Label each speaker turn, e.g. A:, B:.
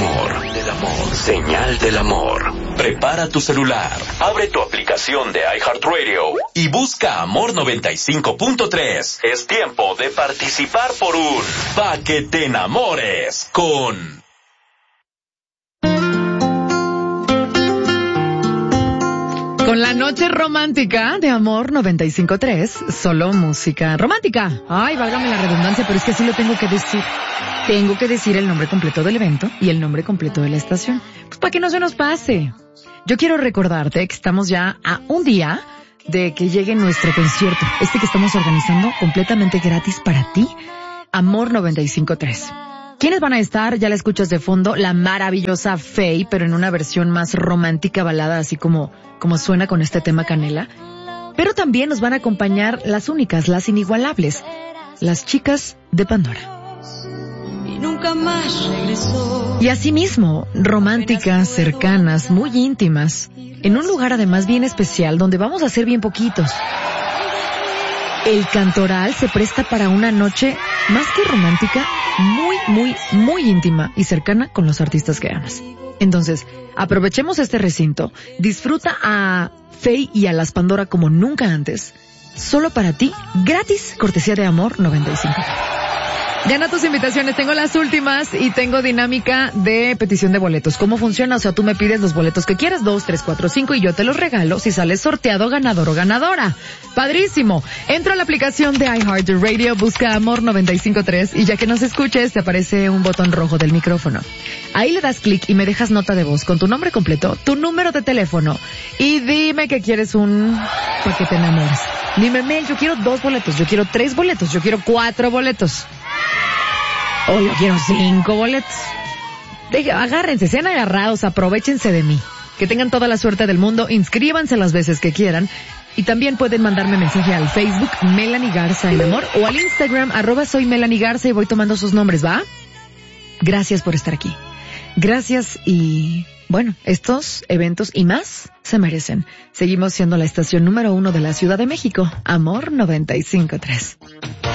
A: amor. Señal del amor. Prepara tu celular, abre tu aplicación de iHeartRadio y busca Amor 95.3. Es tiempo de participar por un Pa' que te enamores con...
B: Con la noche romántica de Amor 95.3, solo música romántica. Ay, válgame la redundancia, pero es que así lo tengo que decir. Tengo que decir el nombre completo del evento y el nombre completo de la estación. Pues para que no se nos pase. Yo quiero recordarte que estamos ya a un día de que llegue nuestro concierto. Que estamos organizando completamente gratis para ti. Amor 95.3. ¿Quiénes van a estar? Ya la escuchas de fondo, la maravillosa Faye, pero en una versión más romántica, balada, así como suena con este tema Canela. Pero también nos van a acompañar las únicas, las inigualables, las chicas de Pandora. Y nunca más regresó. Y asimismo, románticas, cercanas, muy íntimas, en un lugar además bien especial donde vamos a ser bien poquitos. El Cantoral se presta para una noche más que romántica, muy, muy, muy íntima y cercana con los artistas que amas. Entonces, aprovechemos este recinto, disfruta a Faye y a las Pandora como nunca antes, solo para ti, gratis, cortesía de Amor 95. Gana tus invitaciones, tengo las últimas y tengo dinámica de petición de boletos. ¿Cómo funciona? O sea, tú me pides los boletos que quieras, 2, 3, 4, 5 y yo te los regalo si sales sorteado ganador o ganadora. ¡Padrísimo! Entra a la aplicación de iHeartRadio, busca Amor 95.3 y ya que nos escuches te aparece un botón rojo del micrófono. Ahí le das clic y me dejas nota de voz con tu nombre completo, tu número de teléfono y dime que quieres un pa' que te enamores. Dime, Mel, yo quiero 2 boletos, yo quiero 3 boletos, yo quiero 4 boletos. O yo quiero 5 boletos. Agárrense, sean agarrados, aprovechense de mí. Que tengan toda la suerte del mundo, inscríbanse las veces que quieran. Y también pueden mandarme mensaje al Facebook, Melanie Garza en Amor, o al Instagram, @soy Melanie Garza y voy tomando sus nombres, ¿va? Gracias por estar aquí. Gracias y, bueno, estos eventos y más se merecen. Seguimos siendo la estación número 1 de la Ciudad de México, Amor 95.3.